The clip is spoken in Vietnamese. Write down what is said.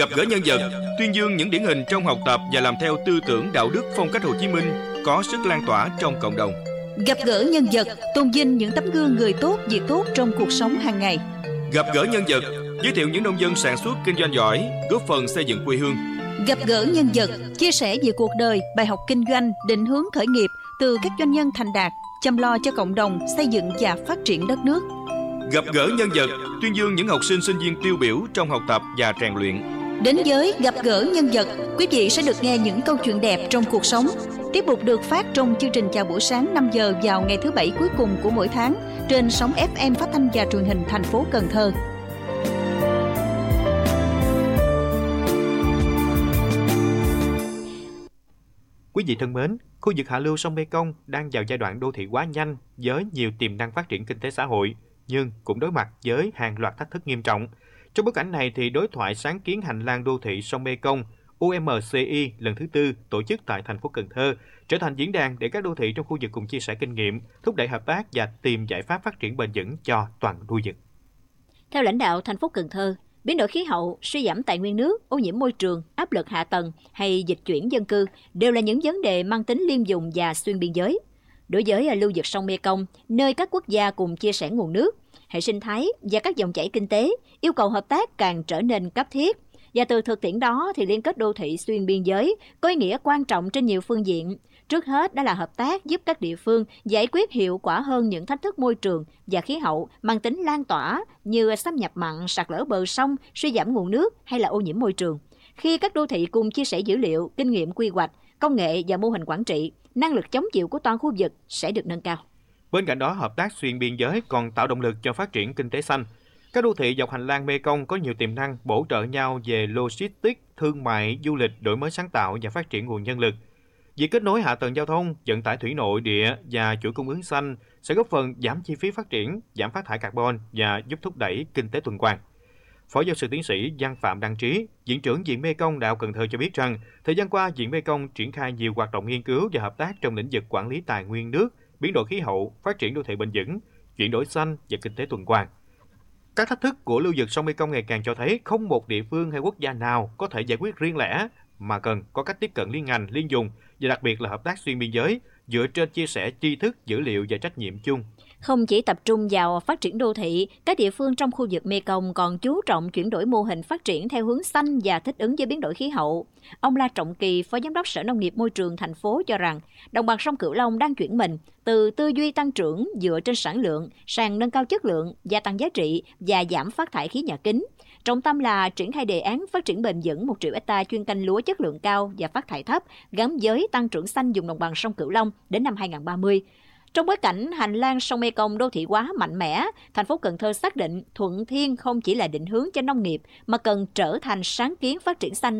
Gặp gỡ nhân vật, tuyên dương những điển hình trong học tập và làm theo tư tưởng đạo đức phong cách Hồ Chí Minh có sức lan tỏa trong cộng đồng. Gặp gỡ nhân vật, tôn vinh những tấm gương người tốt, việc tốt trong cuộc sống hàng ngày. Gặp gỡ nhân vật, giới thiệu những nông dân sản xuất kinh doanh giỏi, góp phần xây dựng quê hương. Gặp gỡ nhân vật, chia sẻ về cuộc đời, bài học kinh doanh, định hướng khởi nghiệp từ các doanh nhân thành đạt, chăm lo cho cộng đồng, xây dựng và phát triển đất nước. Gặp gỡ nhân vật, tuyên dương những học sinh sinh viên tiêu biểu trong học tập và rèn luyện. Đến với Gặp gỡ nhân vật, quý vị sẽ được nghe những câu chuyện đẹp trong cuộc sống. Tiếp tục được phát trong chương trình chào buổi sáng 5 giờ vào ngày thứ Bảy cuối cùng của mỗi tháng trên sóng FM Phát thanh và Truyền hình thành phố Cần Thơ. Quý vị thân mến, khu vực hạ lưu sông Mekong đang vào giai đoạn đô thị hóa nhanh với nhiều tiềm năng phát triển kinh tế xã hội, nhưng cũng đối mặt với hàng loạt thách thức nghiêm trọng. Trong bối cảnh này, thì đối thoại sáng kiến hành lang đô thị sông Mekong UMCI lần thứ 4 tổ chức tại thành phố Cần Thơ trở thành diễn đàn để các đô thị trong khu vực cùng chia sẻ kinh nghiệm, thúc đẩy hợp tác và tìm giải pháp phát triển bền vững cho toàn khu vực. Theo lãnh đạo thành phố Cần Thơ, biến đổi khí hậu, suy giảm tài nguyên nước, ô nhiễm môi trường, áp lực hạ tầng hay dịch chuyển dân cư đều là những vấn đề mang tính liên vùng và xuyên biên giới. Đối với lưu vực sông Mekong, nơi các quốc gia cùng chia sẻ nguồn nước, hệ sinh thái và các dòng chảy kinh tế, yêu cầu hợp tác càng trở nên cấp thiết. Và từ thực tiễn đó thì liên kết đô thị xuyên biên giới có ý nghĩa quan trọng trên nhiều phương diện. Trước hết đó là hợp tác giúp các địa phương giải quyết hiệu quả hơn những thách thức môi trường và khí hậu mang tính lan tỏa như xâm nhập mặn, sạt lở bờ sông, suy giảm nguồn nước hay là ô nhiễm môi trường. Khi các đô thị cùng chia sẻ dữ liệu, kinh nghiệm quy hoạch, công nghệ và mô hình quản trị, năng lực chống chịu của toàn khu vực sẽ được nâng cao. Bên cạnh đó, hợp tác xuyên biên giới còn tạo động lực cho phát triển kinh tế xanh. Các đô thị dọc hành lang Mekong có nhiều tiềm năng bổ trợ nhau về logistics, thương mại, du lịch, đổi mới sáng tạo và phát triển nguồn nhân lực. Việc kết nối hạ tầng giao thông, vận tải thủy nội địa và chuỗi cung ứng xanh sẽ góp phần giảm chi phí phát triển, giảm phát thải carbon và giúp thúc đẩy kinh tế tuần hoàn. Phó giáo sư tiến sĩ Văn Phạm Đăng Trí, Viện trưởng Viện Mekong Đại học Cần Thơ cho biết rằng, thời gian qua, Viện Mekong triển khai nhiều hoạt động nghiên cứu và hợp tác trong lĩnh vực quản lý tài nguyên nước, biến đổi khí hậu, phát triển đô thị bền vững, chuyển đổi xanh và kinh tế tuần hoàn. Các thách thức của lưu vực sông Mekong ngày càng cho thấy không một địa phương hay quốc gia nào có thể giải quyết riêng lẻ, mà cần có cách tiếp cận liên ngành, liên vùng và đặc biệt là hợp tác xuyên biên giới dựa trên chia sẻ tri thức, dữ liệu và trách nhiệm chung. Không chỉ tập trung vào phát triển đô thị, các địa phương trong khu vực Mekong còn chú trọng chuyển đổi mô hình phát triển theo hướng xanh và thích ứng với biến đổi khí hậu. Ông La Trọng Kỳ, Phó Giám đốc Sở Nông nghiệp Môi trường thành phố cho rằng, đồng bằng sông Cửu Long đang chuyển mình từ tư duy tăng trưởng dựa trên sản lượng sang nâng cao chất lượng, gia tăng giá trị và giảm phát thải khí nhà kính. Trọng tâm là triển khai đề án phát triển bền vững 1 triệu hectare chuyên canh lúa chất lượng cao và phát thải thấp gắn với tăng trưởng xanh vùng đồng bằng sông Cửu Long đến năm 2030. Trong bối cảnh hành lang sông Mekong đô thị hóa mạnh mẽ, thành phố Cần Thơ xác định Thuận Thiên không chỉ là định hướng cho nông nghiệp mà cần trở thành sáng kiến phát triển xanh